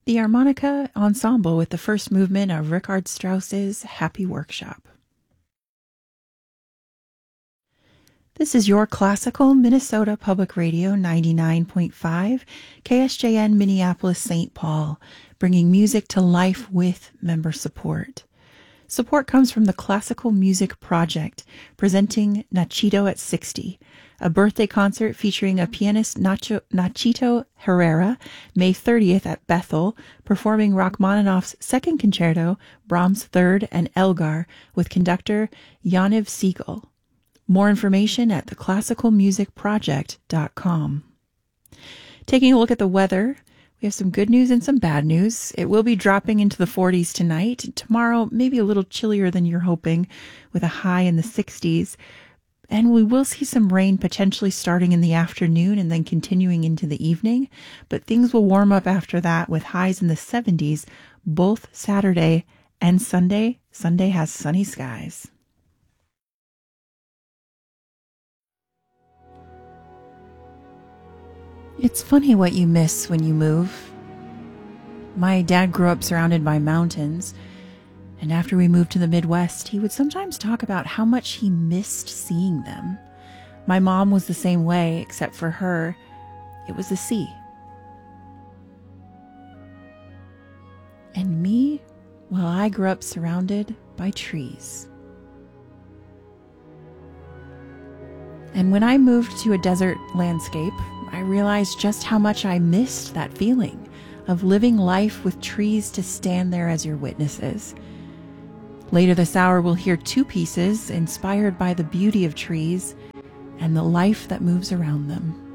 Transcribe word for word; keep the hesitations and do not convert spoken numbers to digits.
The Harmonica Ensemble with the first movement of Richard Strauss's Happy Workshop. This is your classical Minnesota Public Radio ninety-nine point five, K S J N Minneapolis Saint Paul, bringing music to life with member support. Support comes from the Classical Music Project, presenting Nachito at sixty, a birthday concert featuring a pianist Nacho, Nachito Herrera, May thirtieth at Bethel, performing Rachmaninoff's Second Concerto, Brahms' Third, and Elgar, with conductor Yaniv Siegel. More information at the classical music project dot com. Taking a look at the weather, we have some good news and some bad news. It will be dropping into the forties tonight. Tomorrow, maybe a little chillier than you're hoping, with a high in the sixties. And we will see some rain potentially starting in the afternoon and then continuing into the evening. But things will warm up after that with highs in the seventies, both Saturday and Sunday. Sunday has sunny skies. It's funny what you miss when you move. My dad grew up surrounded by mountains, and after we moved to the Midwest, he would sometimes talk about how much he missed seeing them. My mom was the same way, except for her, it was the sea. And me, well, I grew up surrounded by trees. And when I moved to a desert landscape, I realized just how much I missed that feeling of living life with trees to stand there as your witnesses. Later this hour, we'll hear two pieces inspired by the beauty of trees and the life that moves around them.